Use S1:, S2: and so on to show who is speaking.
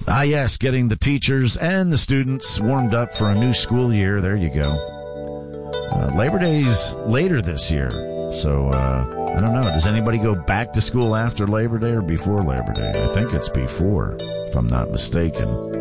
S1: Ah, yes, getting the teachers and the students warmed up for a new school year. There you go. Labor Day's later this year, so I don't know. Does anybody go back to school after Labor Day or before Labor Day? I think it's before, if I'm not mistaken.